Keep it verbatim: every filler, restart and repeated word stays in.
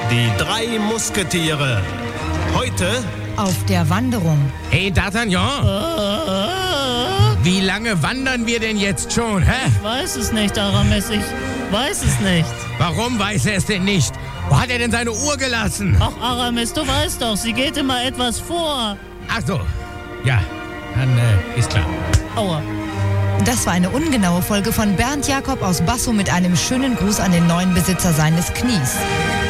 Die drei Musketiere. Heute auf der Wanderung. Hey, D'Artagnan, Äh, wie lange wandern wir denn jetzt schon, hä? ich weiß es nicht, Aramis, ich weiß es nicht. Warum weiß er es denn nicht? Wo hat er denn seine Uhr gelassen? Ach, Aramis, du weißt doch, sie geht immer etwas vor. Ach so, ja, dann äh, ist klar. Aua. Das war eine ungenaue Folge von Bernd Jakob aus Basso mit einem schönen Gruß an den neuen Besitzer seines Knies.